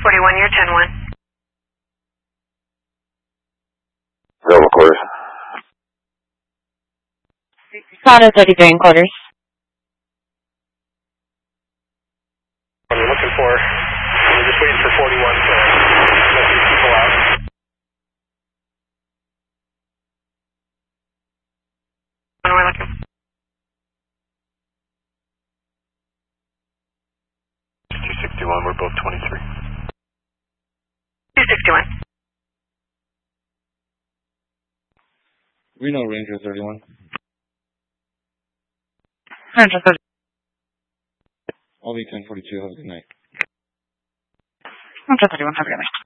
41, you're 10-1. Available quarters. Sonda 33 in quarters. What are we looking for? We're just waiting for 41 to let these people out. When are we looking? 261, we're both 23. 261. Reno Ranger 31. Ranger 30. I'll be 1042. Have a good night. Ranger 31, have a good night.